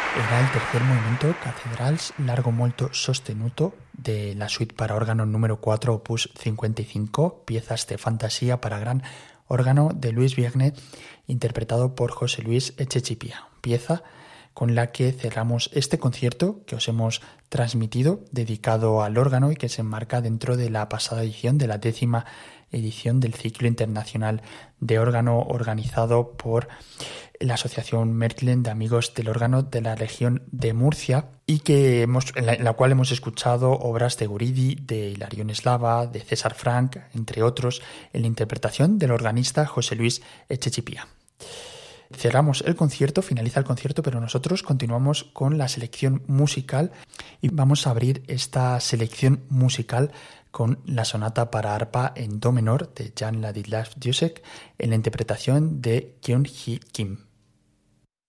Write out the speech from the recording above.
Era il tercer movimento Cathedrals largo molto sostenuto de la suite para órgano número 4 opus 55, piezas de fantasía para gran órgano de Louis Vierne, interpretado por José Luis Echechipía, pieza con la que cerramos este concierto que os hemos transmitido, dedicado al órgano y que se enmarca dentro de la pasada edición, de la 10ª edición del ciclo internacional de órgano organizado por la Asociación Merklen de Amigos del Órgano de la región de Murcia, y que en la cual hemos escuchado obras de Guridi, de Hilarión Eslava, de César Frank, entre otros, en la interpretación del organista José Luis Echechipía. Cerramos el concierto, finaliza el concierto, pero nosotros continuamos con la selección musical y vamos a abrir esta selección musical con la sonata para arpa en do menor de Jan Ladislav Dušek en la interpretación de Kyung-hee Kim.